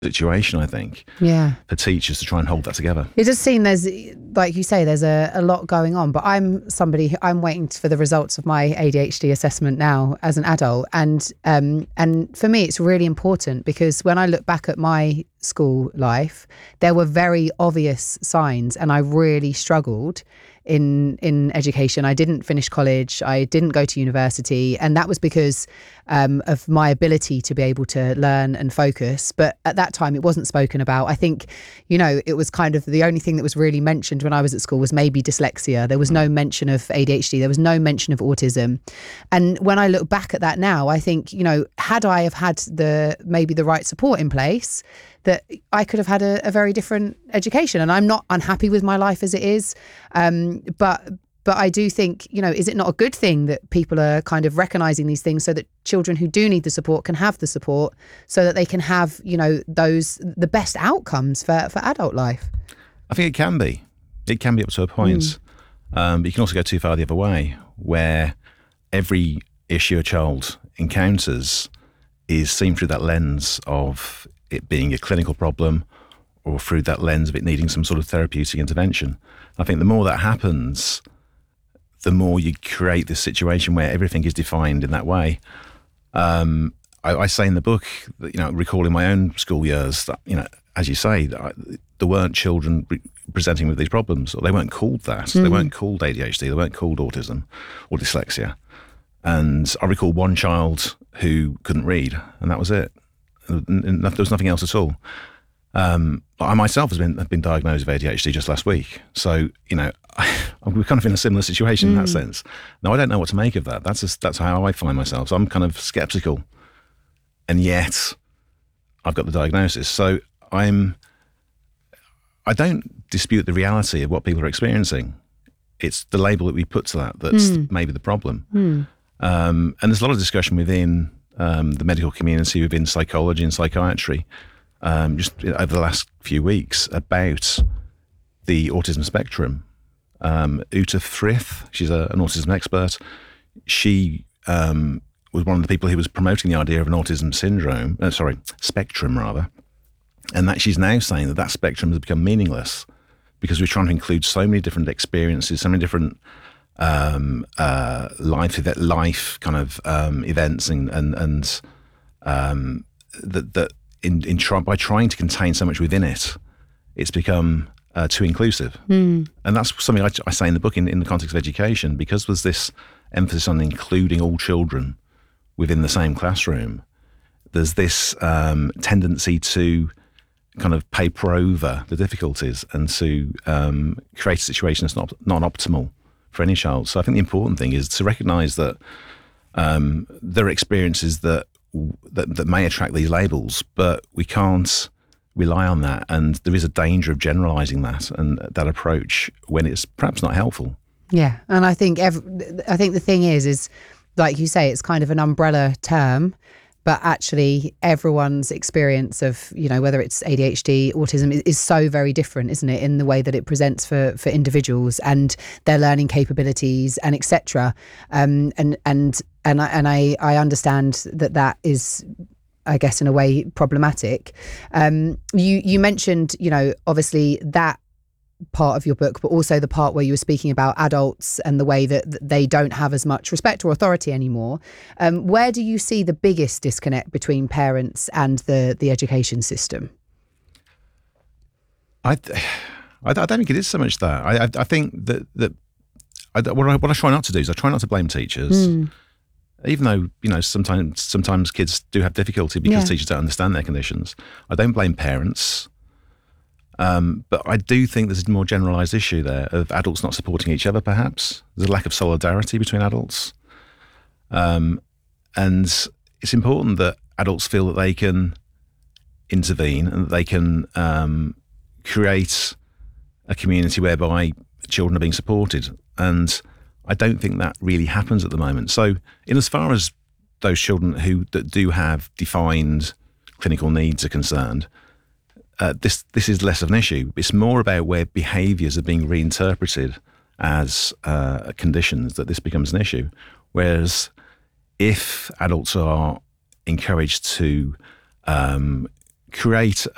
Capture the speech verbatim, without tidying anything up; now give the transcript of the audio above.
situation, I think, yeah, for teachers to try and hold that together. It does seem there's, like you say, there's a, a lot going on, but I'm somebody who, I'm waiting for the results of my A D H D assessment now as an adult. And, um, and for me, it's really important because when I look back at my school life, there were very obvious signs and I really struggled in in education. I didn't finish college. I didn't go to university. And that was because um, of my ability to be able to learn and focus. But at that time, it wasn't spoken about. I think, you know, it was kind of the only thing that was really mentioned when I was at school was maybe dyslexia. There was no mention of A D H D. There was no mention of autism. And when I look back at that now, I think, you know, had I have had the maybe the right support in place, that I could have had a, a very different education. And I'm not unhappy with my life as it is. Um, but but I do think, you know, is it not a good thing that people are kind of recognising these things so that children who do need the support can have the support so that they can have, you know, those, the best outcomes for, for adult life? I think it can be. It can be up to a point. Mm. Um, but you can also go too far the other way, where every issue a child encounters is seen through that lens of it being a clinical problem or through that lens of it needing some sort of therapeutic intervention. I think the more that happens, the more you create this situation where everything is defined in that way. Um, I, I say in the book that, you know, recalling my own school years, that, you know, as you say, I, there weren't children re- presenting with these problems, or they weren't called that. Mm. They weren't called A D H D, they weren't called autism or dyslexia. And I recall one child who couldn't read, and that was it. There was nothing else at all. Um, I myself has been have been diagnosed with A D H D just last week. So, you know, I, we're kind of in a similar situation mm. in that sense. Now, I don't know what to make of that. That's just, that's how I find myself. So I'm kind of skeptical. And yet, I've got the diagnosis. So I'm, I don't dispute the reality of what people are experiencing. It's the label that we put to that that's mm. maybe the problem. Mm. Um, and there's a lot of discussion within Um, the medical community, within psychology and psychiatry, um, just over the last few weeks about the autism spectrum. Um, Uta Frith, she's a, an autism expert. She um, was one of the people who was promoting the idea of an autism syndrome, uh, sorry, spectrum rather, and that she's now saying that that spectrum has become meaningless because we're trying to include so many different experiences, so many different Um, uh, life life kind of um, events and and, and um, that that in in try, by trying to contain so much within it, it's become uh, too inclusive, mm. and that's something I, I say in the book in, in the context of education, because there's this emphasis on including all children within the same classroom. There's this um, tendency to kind of paper over the difficulties and to um, create a situation that's not not optimal for any child. So I think the important thing is to recognise that um, there are experiences that, that that may attract these labels, but we can't rely on that. And there is a danger of generalising that and that approach when it's perhaps not helpful. Yeah, and I think every, I think the thing is, is like you say, it's kind of an umbrella term, but actually everyone's experience of, you know, whether it's A D H D, autism is, is so very different, isn't it, in the way that it presents for, for individuals and their learning capabilities and et cetera. Um, and and and I, and I, I understand that that is, I guess, in a way problematic. Um, you you mentioned, you know, obviously that part of your book, but also the part where you were speaking about adults and the way that they don't have as much respect or authority anymore. Um, where do you see the biggest disconnect between parents and the the education system? I I don't think it is so much that. I I, I think that that I, what I what I try not to do is I try not to blame teachers. Mm. Even though, you know, sometimes sometimes kids do have difficulty because yeah. teachers don't understand their conditions. I don't blame parents. Um, but I do think there's a more generalised issue there of adults not supporting each other, perhaps. There's a lack of solidarity between adults. Um, and it's important that adults feel that they can intervene and that they can um, create a community whereby children are being supported. And I don't think that really happens at the moment. So in as far as those children who that do have defined clinical needs are concerned, Uh, this this is less of an issue. It's more about where behaviours are being reinterpreted as uh, conditions that this becomes an issue. Whereas if adults are encouraged to um, create